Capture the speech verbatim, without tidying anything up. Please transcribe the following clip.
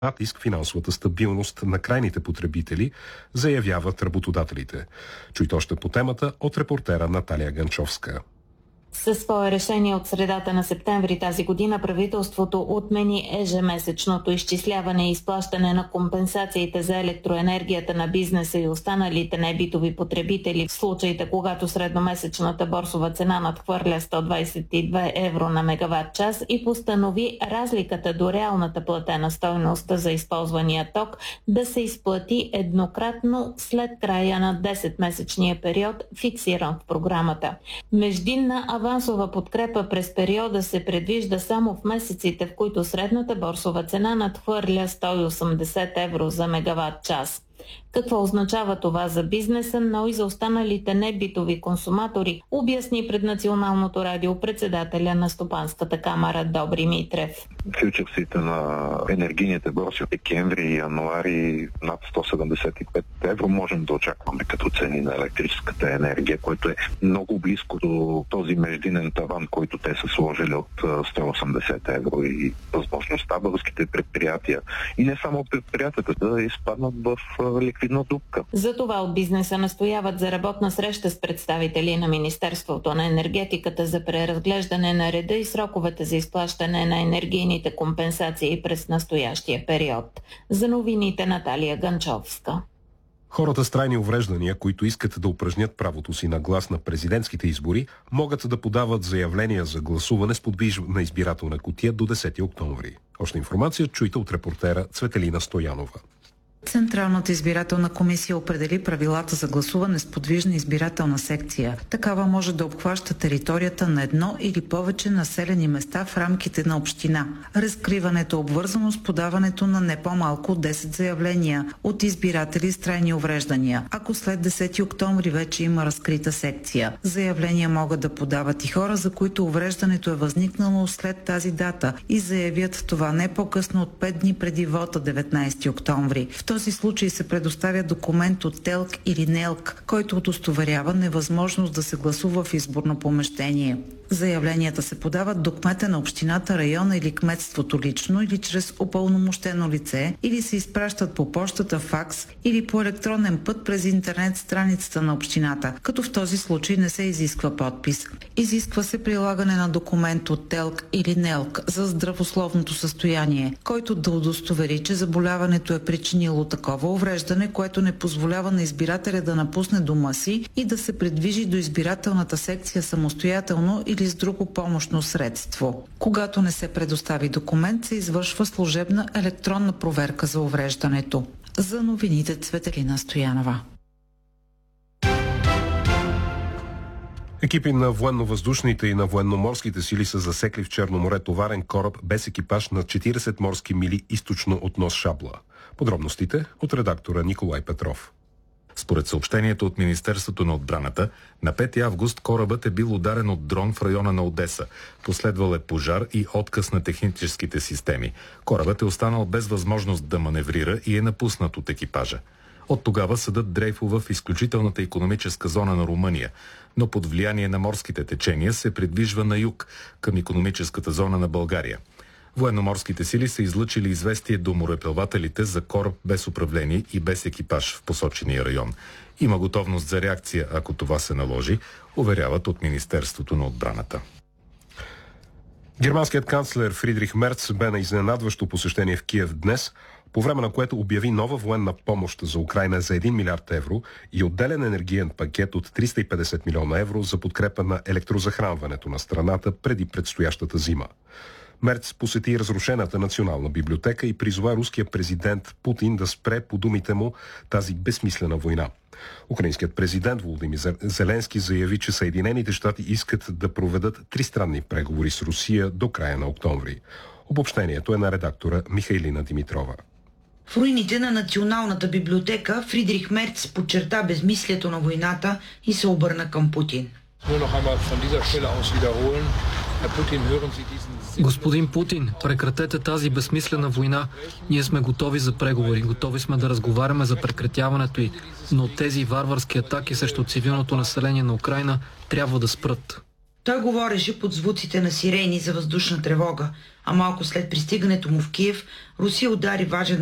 натиск финансовата стабилност на крайните потребители, заявяват работодателите. Чуйте още по темата от репортера Наталия Ганчовска. Със свое решение от средата на септември тази година правителството отмени ежемесечното изчисляване и изплащане на компенсациите за електроенергията на бизнеса и останалите небитови потребители в случаите, когато средномесечната борсова цена надхвърля сто двадесет и две евро на мегаватт час и постанови разликата до реалната платена стойност за използвания ток да се изплати еднократно след края на десетмесечния период, фиксиран в програмата. Междинна авансова подкрепа през периода се предвижда само в месеците, в които средната борсова цена надхвърля сто и осемдесет евро за мегаватт час. Какво означава това за бизнеса, но и за останалите небитови консуматори, обясни пред Националното радио председателя на Стопанската камара Добри Митрев. Фьючерсите на енергийните борси от декември и януари над сто седемдесет и пет евро можем да очакваме като цени на електрическата енергия, което е много близко до този междинен таван, който те са сложили от сто и осемдесет евро, и възможността българските предприятия и не само предприятията да изпаднат в ликвидна дупка. За това от бизнеса настояват за работна среща с представители на Министерството на енергетиката за преразглеждане на реда и сроковете за изплащане на енергийните компенсации през настоящия период. За новините Наталия Ганчовска. Хората с трайни увреждания, които искат да упражнят правото си на глас на президентските избори, могат да подават заявления за гласуване с подвижна избирателна кутия до десети октомври. Още информация чуйте от репортера Цветелина Стоянова. Централната избирателна комисия определи правилата за гласуване с подвижна избирателна секция. Такава може да обхваща територията на едно или повече населени места в рамките на община. Разкриването е обвързано с подаването на не по-малко от десет заявления от избиратели с трайни увреждания, ако след десети октомври вече има разкрита секция. Заявления могат да подават и хора, за които увреждането е възникнало след тази дата и заявят това не по-късно от пет дни преди вота деветнадесети октомври. В този случай се предоставя документ от ТЕЛК или НЕЛК, който удостоверява невъзможност да се гласува в изборно помещение. Заявленията се подават до кмета на общината, района или кметството лично или чрез упълномощено лице, или се изпращат по пощата, факс или по електронен път през интернет страницата на общината, като в този случай не се изисква подпис. Изисква се прилагане на документ от ТЕЛК или НЕЛК за здравословното състояние, който да удостовери, че заболяването е причинило такова увреждане, което не позволява на избирателя да напусне дома си и да се придвижи до избирателната секция самостоятелно или с друго помощно средство. Когато не се предостави документ, се извършва служебна електронна проверка за увреждането. За новините Цветелина Стоянова. Екипи на военно-въздушните и на военноморските сили са засекли в Черно море товарен кораб без екипаж на четиридесет морски мили източно от нос Шабла. Подробностите от редактора Николай Петров. Според съобщението от Министерството на отбраната, на пети август корабът е бил ударен от дрон в района на Одеса. Последвал е пожар и отказ на техническите системи. Корабът е останал без възможност да маневрира и е напуснат от екипажа. От тогава съдът дрейфува в изключителната икономическа зона на Румъния, но под влияние на морските течения се придвижва на юг, към икономическата зона на България. Военноморските сили са излъчили известие до мореплавателите за кораб без управление и без екипаж в посочения район. Има готовност за реакция, ако това се наложи, уверяват от Министерството на отбраната. Германският канцлер Фридрих Мерц бе на изненадващо посещение в Киев днес, по време на което обяви нова военна помощ за Украйна за един милиард евро и отделен енергиен пакет от триста и петдесет милиона евро за подкрепа на електрозахранването на страната преди предстоящата зима. Мерц посети разрушената национална библиотека и призова руския президент Путин да спре, по думите му, тази безсмислена война. Украинският президент Володимир Зеленски заяви, че Съединените щати искат да проведат тристранни преговори с Русия до края на октомври. Обобщението е на редактора Михайлина Димитрова. В руините на Националната библиотека Фридрих Мерц подчерта безмислието на войната и се обърна към Путин. Господин Путин, прекратете тази безсмислена война. Ние сме готови за преговори, готови сме да разговаряме за прекратяването й, но тези варварски атаки срещу цивилното население на Украйна трябва да спрат. Той говореше под звуците на сирени за въздушна тревога, а малко след пристигането му в Киев, Русия удари важен